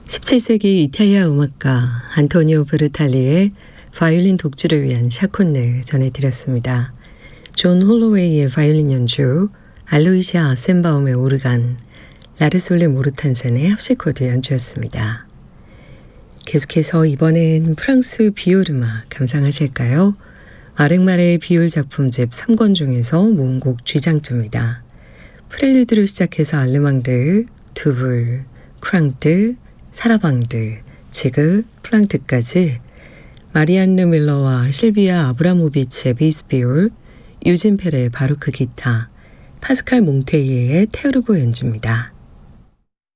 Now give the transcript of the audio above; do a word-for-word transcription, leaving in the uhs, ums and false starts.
십칠 세기 이탈리아 음악가 안토니오 베르탈리의 바이올린 독주를 위한 샤콘을 전해드렸습니다. 존 홀로웨이의 바이올린 연주, 알로이시아 아센바움의 오르간, 라르솔레 모르탄센의 합시코드 연주였습니다. 계속해서 이번엔 프랑스 비올 음악 감상하실까요? 마랭마레의 비올 작품집 삼 권 중에서 모음곡 쥐장조입니다. 프렐류드로 시작해서 알르망드, 두불, 쿠랑드, 사라방드, 지그, 플랑트까지 마리안느 밀러와 실비아 아브라모비치의 베이스 비올, 유진 페레의 바로크 기타, 파스칼 몽테이에의 테오르보 연주입니다.